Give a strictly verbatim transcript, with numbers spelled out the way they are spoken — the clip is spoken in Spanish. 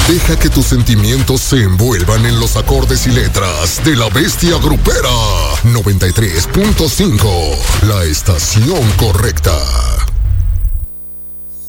Deja que tus sentimientos se envuelvan en los acordes y letras de La Bestia Grupera. noventa y tres punto cinco, la estación correcta.